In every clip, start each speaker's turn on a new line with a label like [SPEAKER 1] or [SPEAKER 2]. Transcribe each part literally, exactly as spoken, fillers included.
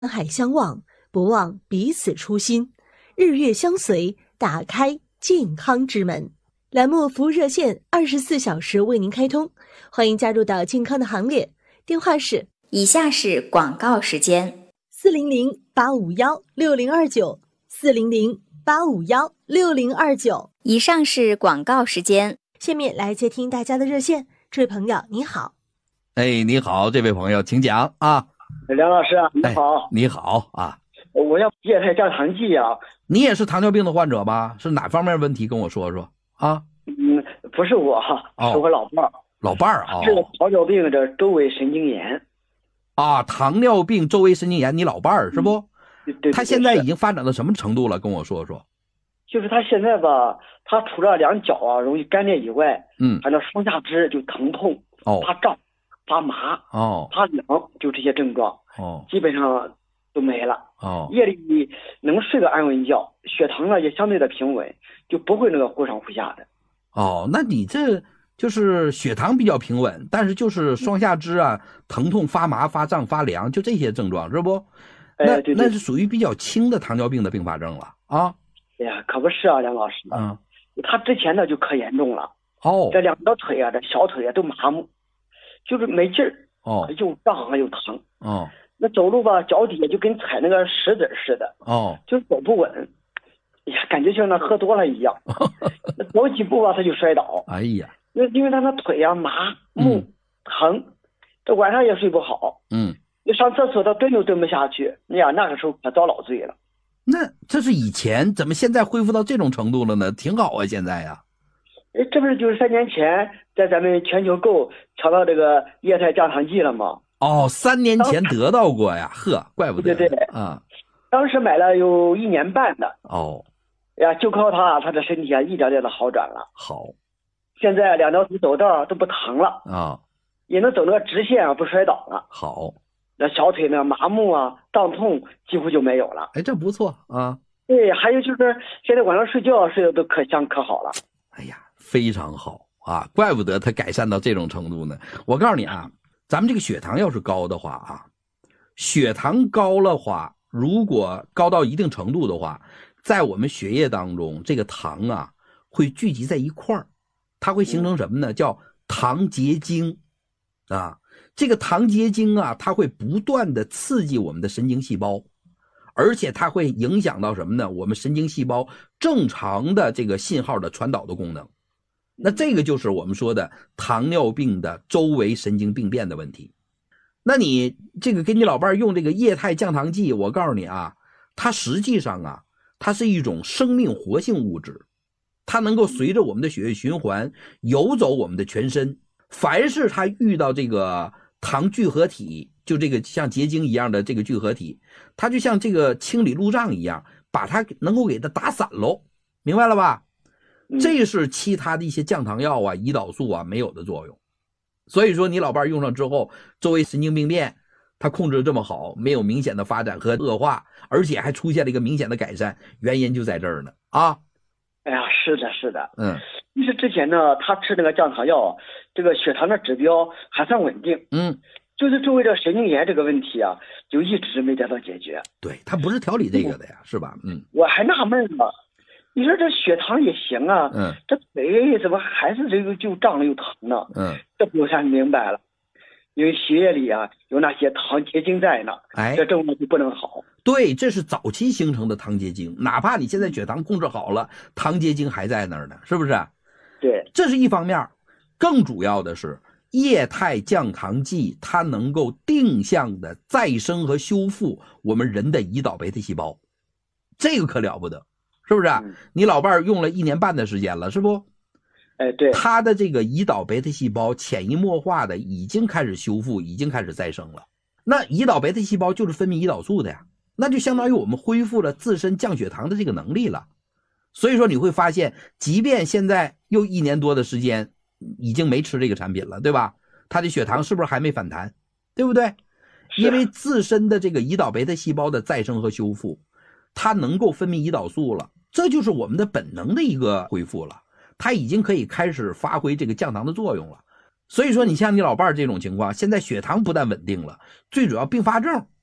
[SPEAKER 1] 山海相望，不忘彼此初心，日月相随，打开健康之门。栏目服务热线二十四小时为您开通，欢迎加入到健康的行列。电话是：
[SPEAKER 2] 以下是广告时间：
[SPEAKER 1] 四零零八五幺六零二九，四零零八五幺六零二九。
[SPEAKER 2] 以上是广告时间。
[SPEAKER 1] 下面来接听大家的热线。这位朋友你好。
[SPEAKER 3] 哎，你好，这位朋友请讲啊。
[SPEAKER 4] 梁老师啊，你好、
[SPEAKER 3] 哎、你好啊，
[SPEAKER 4] 我要液态降糖剂啊。
[SPEAKER 3] 你也是糖尿病的患者吗？是哪方面问题跟我说说啊？
[SPEAKER 4] 嗯，不是我哈、哦，是我老伴儿。
[SPEAKER 3] 老伴儿啊，
[SPEAKER 4] 是糖尿病的周围神经炎
[SPEAKER 3] 啊，糖尿病周围神经炎，你老伴儿是不？
[SPEAKER 4] 对 对, 对。
[SPEAKER 3] 他现在已经发展到什么程度了？跟我说说。
[SPEAKER 4] 就是他现在吧，他除了两脚啊容易干裂以外，
[SPEAKER 3] 嗯，
[SPEAKER 4] 还有双下肢就疼痛、
[SPEAKER 3] 哦，
[SPEAKER 4] 发胀、发麻、
[SPEAKER 3] 哦，
[SPEAKER 4] 发凉，就这些症状，
[SPEAKER 3] 哦，
[SPEAKER 4] 基本上都没了。
[SPEAKER 3] 哦，
[SPEAKER 4] 夜里能睡个安稳觉，血糖呢也相对的平稳，就不会那个忽上忽下的。
[SPEAKER 3] 哦，那你这就是血糖比较平稳，但是就是双下肢啊、嗯、疼痛、发麻、发胀、发凉，就这些症状是不？那、
[SPEAKER 4] 哎、对对，
[SPEAKER 3] 那是属于比较轻的糖尿病的并发症了啊。
[SPEAKER 4] 哎呀，可不是啊，梁老师。
[SPEAKER 3] 嗯，
[SPEAKER 4] 他之前呢就可严重了。
[SPEAKER 3] 哦，
[SPEAKER 4] 这两条腿啊，这小腿啊都麻木，就是没劲儿。
[SPEAKER 3] 哦，
[SPEAKER 4] 又胀又疼。
[SPEAKER 3] 哦，
[SPEAKER 4] 那走路吧，脚底下就跟踩那个石子似的。
[SPEAKER 3] 哦，
[SPEAKER 4] 就是走不稳。哎呀，感觉像那喝多了一样。走几步吧，他就摔倒。
[SPEAKER 3] 哎呀，
[SPEAKER 4] 因为因为他那腿啊麻木、嗯、疼，这晚上也睡不好。
[SPEAKER 3] 嗯，
[SPEAKER 4] 你上厕所他蹲都蹲不下去。哎呀，那个时候可遭老罪了。
[SPEAKER 3] 那这是以前，怎么现在恢复到这种程度了呢？挺好啊，现在呀。
[SPEAKER 4] 哎，这不是就是三年前在咱们全球购抢到这个液态降糖剂了吗？
[SPEAKER 3] 哦，三年前得到过呀，呵，怪不得。
[SPEAKER 4] 对对对
[SPEAKER 3] 啊，
[SPEAKER 4] 当时买了有一年半的。
[SPEAKER 3] 哦，
[SPEAKER 4] 呀，就靠他，他的身体啊一点点的好转了。
[SPEAKER 3] 好，
[SPEAKER 4] 现在两条腿走道都不疼了
[SPEAKER 3] 啊，
[SPEAKER 4] 也能走那个直线啊，不摔倒了。
[SPEAKER 3] 好。
[SPEAKER 4] 那小腿呢，麻木啊、胀痛几乎就没有了。
[SPEAKER 3] 哎，这不错啊。
[SPEAKER 4] 对，还有就是现在晚上睡觉睡得都可香可好了。
[SPEAKER 3] 哎呀，非常好啊，怪不得它改善到这种程度呢。我告诉你啊，咱们这个血糖要是高的话啊，血糖高了话，如果高到一定程度的话，在我们血液当中，这个糖啊会聚集在一块儿，它会形成什么呢？叫糖结晶啊。这个糖结晶啊，它会不断的刺激我们的神经细胞，而且它会影响到什么呢？我们神经细胞正常的这个信号的传导的功能。那这个就是我们说的糖尿病的周围神经病变的问题。那你这个给你老伴用这个液态降糖剂，我告诉你啊，它实际上啊，它是一种生命活性物质，它能够随着我们的血液循环游走我们的全身。凡是它遇到这个糖聚合体，就这个像结晶一样的这个聚合体，它就像这个清理路障一样，把它能够给它打散喽，明白了吧？这是其他的一些降糖药啊、胰岛素啊没有的作用。所以说你老伴用上之后，周围神经病变它控制得这么好，没有明显的发展和恶化，而且还出现了一个明显的改善，原因就在这儿呢啊。
[SPEAKER 4] 哎呀，是的是的。
[SPEAKER 3] 嗯，
[SPEAKER 4] 其实之前呢他吃那个降糖药，这个血糖的指标还算稳定。
[SPEAKER 3] 嗯，
[SPEAKER 4] 就是周围的神经炎这个问题啊，就一直没得到解决。
[SPEAKER 3] 对，他不是调理这个的呀，是吧？嗯，
[SPEAKER 4] 我还纳闷呢，你说这血糖也行啊，
[SPEAKER 3] 嗯，
[SPEAKER 4] 这腿怎么还是这个就胀了又疼呢？
[SPEAKER 3] 嗯，
[SPEAKER 4] 这不才明白了，因为血液里啊有那些糖结晶在呢，
[SPEAKER 3] 哎，
[SPEAKER 4] 这症状就不能好。
[SPEAKER 3] 对，这是早期形成的糖结晶，哪怕你现在血糖控制好了，糖结晶还在那儿呢，是不是？
[SPEAKER 4] 对，
[SPEAKER 3] 这是一方面。更主要的是液态降糖剂它能够定向的再生和修复我们人的胰岛贝塔细胞，这个可了不得，是不是、嗯、你老伴用了一年半的时间了，是不？
[SPEAKER 4] 哎，对，
[SPEAKER 3] 他的这个胰岛贝塔细胞潜移默化的已经开始修复，已经开始再生了。那胰岛贝塔细胞就是分泌胰岛素的呀，那就相当于我们恢复了自身降血糖的这个能力了。所以说你会发现，即便现在又一年多的时间已经没吃这个产品了，对吧？他的血糖是不是还没反弹，对不对？因为自身的这个胰岛贝塔细胞的再生和修复，它能够分泌胰岛素了，这就是我们的本能的一个恢复了，它已经可以开始发挥这个降糖的作用了。所以说你像你老伴这种情况，现在血糖不但稳定了，最主要并发症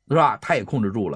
[SPEAKER 3] 是吧？它也控制住了。